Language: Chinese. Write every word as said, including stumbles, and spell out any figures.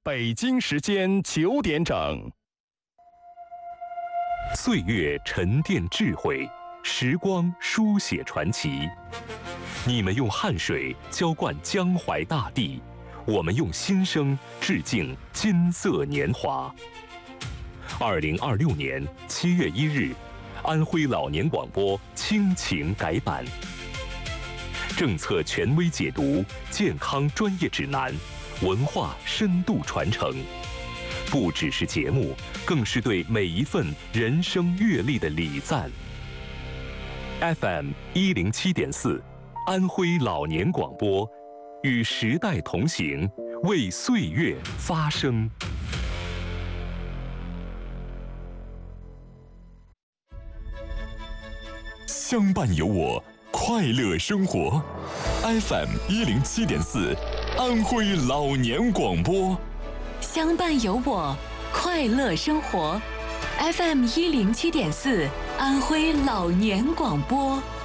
北京时间九点整。 岁月沉淀智慧，时光书写传奇。你们用汗水浇灌江淮大地，我们用心声致敬金色年华。二零二六年七月一日，安徽老年广播亲情改版，政策权威解读，健康专业指南，文化深度传承，不只是节目，更是对每一份人生阅历的礼赞。F M 一零七点四，安徽老年广播，与时代同行，为岁月发声。 相伴有我，快乐生活。F M 一零七点四，安徽老年广播。 相伴有我，快乐生活。F M 一零七点四，安徽老年广播。